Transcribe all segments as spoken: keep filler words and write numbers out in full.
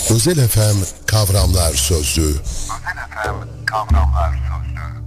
Özel F M Kavramlar Sözlüğü. Özel F M Kavramlar Sözlüğü.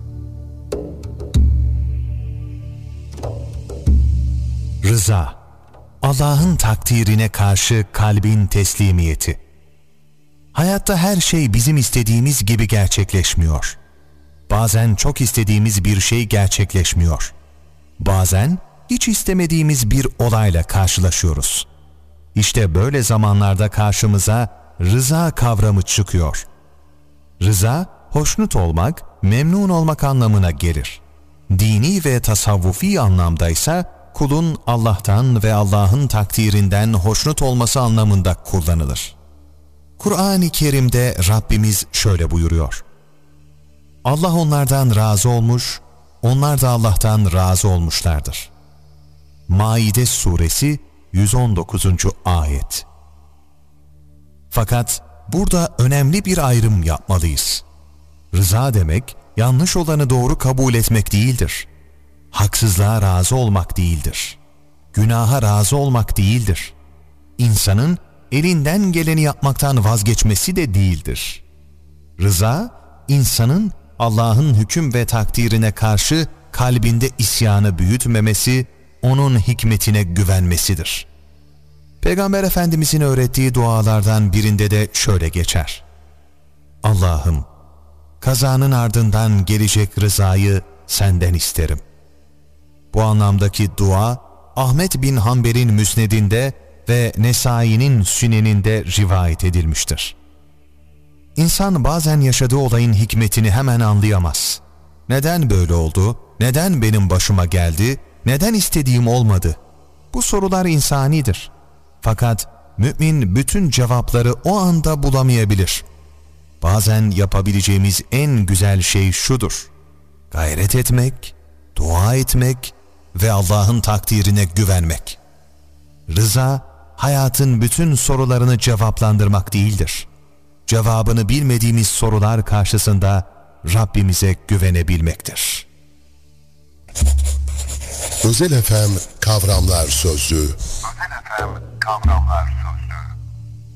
Rıza, Allah'ın takdirine karşı kalbin teslimiyeti. Hayatta her şey bizim istediğimiz gibi gerçekleşmiyor. Bazen çok istediğimiz bir şey gerçekleşmiyor. Bazen hiç istemediğimiz bir olayla karşılaşıyoruz. İşte böyle zamanlarda karşımıza rıza kavramı çıkıyor. Rıza, hoşnut olmak, memnun olmak anlamına gelir. Dini ve tasavvufi anlamdaysa kulun Allah'tan ve Allah'ın takdirinden hoşnut olması anlamında kullanılır. Kur'an-ı Kerim'de Rabbimiz şöyle buyuruyor: Allah onlardan razı olmuş, onlar da Allah'tan razı olmuşlardır. Maide Suresi yüz on dokuzuncu ayet. Fakat burada önemli bir ayrım yapmalıyız. Rıza demek, yanlış olanı doğru kabul etmek değildir. Haksızlığa razı olmak değildir. Günaha razı olmak değildir. İnsanın elinden geleni yapmaktan vazgeçmesi de değildir. Rıza, insanın Allah'ın hüküm ve takdirine karşı kalbinde isyanı büyütmemesi, onun hikmetine güvenmesidir. Peygamber Efendimizin öğrettiği dualardan birinde de şöyle geçer: Allah'ım, kazanın ardından gelecek rızayı senden isterim. Bu anlamdaki dua, Ahmet bin Hanbel'in Müsned'inde ve Nesai'nin Sünen'inde rivayet edilmiştir. İnsan bazen yaşadığı olayın hikmetini hemen anlayamaz. Neden böyle oldu? Neden benim başıma geldi? Neden istediğim olmadı? Bu sorular insanidir. Fakat mümin bütün cevapları o anda bulamayabilir. Bazen yapabileceğimiz en güzel şey şudur: gayret etmek, dua etmek ve Allah'ın takdirine güvenmek. Rıza, hayatın bütün sorularını cevaplandırmak değildir. Cevabını bilmediğimiz sorular karşısında Rabbimize güvenebilmektir. Özel F M Kavramlar Sözlüğü. Özel F M Kavramlar Sözlüğü.